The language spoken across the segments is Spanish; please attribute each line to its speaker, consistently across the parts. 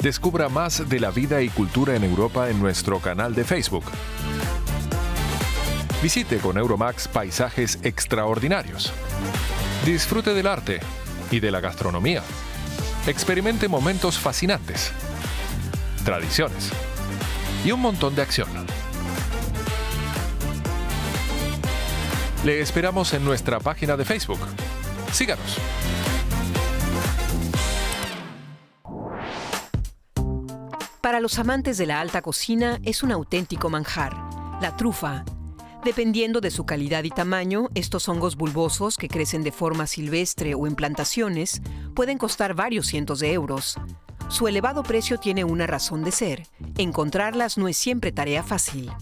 Speaker 1: Descubra más de la vida y cultura en Europa en nuestro canal de Facebook. Visite con Euromax paisajes extraordinarios. Disfrute del arte y de la gastronomía. Experimente momentos fascinantes, tradiciones y un montón de acción. Le esperamos en nuestra página de Facebook. Síganos.
Speaker 2: Para los amantes de la alta cocina es un auténtico manjar, la trufa. Dependiendo de su calidad y tamaño, estos hongos bulbosos que crecen de forma silvestre o en plantaciones pueden costar varios cientos de euros. Su elevado precio tiene una razón de ser. Encontrarlas no es siempre tarea fácil.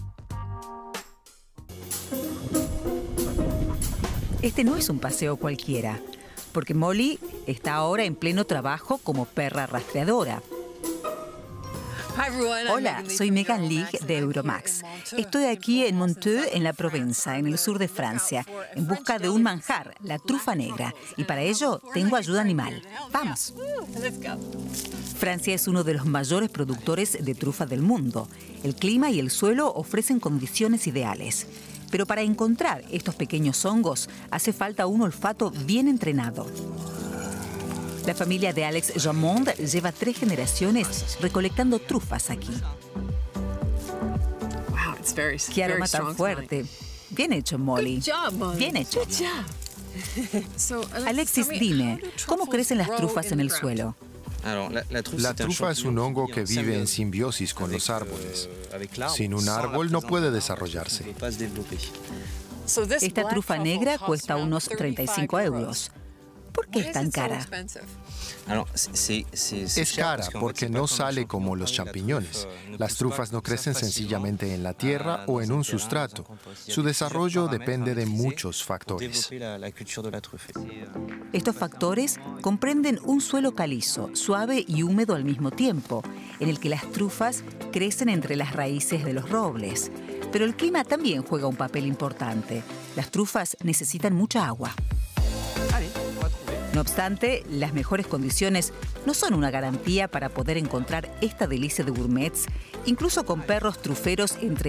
Speaker 3: Este no es un paseo cualquiera, porque Molly está ahora en pleno trabajo como perra rastreadora. Hola, soy Megan Lee de Euromax. Estoy aquí en Montreux, en la Provenza, en el sur de Francia, en busca de un manjar, la trufa negra. Y para ello tengo ayuda animal. ¡Vamos! Francia es uno de los mayores productores de trufa del mundo. El clima y el suelo ofrecen condiciones ideales. Pero para encontrar estos pequeños hongos hace falta un olfato bien entrenado. La familia de Alex Jamond lleva 3 generaciones recolectando trufas aquí. ¡Qué aroma tan fuerte! Bien hecho, Molly. Bien hecho. Alexis, dime, ¿cómo crecen las trufas en el suelo?
Speaker 4: La trufa es un hongo que vive en simbiosis con los árboles. Sin un árbol no puede desarrollarse.
Speaker 3: Esta trufa negra cuesta unos 35 euros. ¿Por qué es tan cara?
Speaker 4: Es cara porque no sale como los champiñones. Las trufas no crecen sencillamente en la tierra o en un sustrato. Su desarrollo depende de muchos factores.
Speaker 3: Estos factores comprenden un suelo calizo, suave y húmedo al mismo tiempo, en el que las trufas crecen entre las raíces de los robles. Pero el clima también juega un papel importante. Las trufas necesitan mucha agua. No obstante, las mejores condiciones no son una garantía para poder encontrar esta delicia de gourmets, incluso con perros truferos entre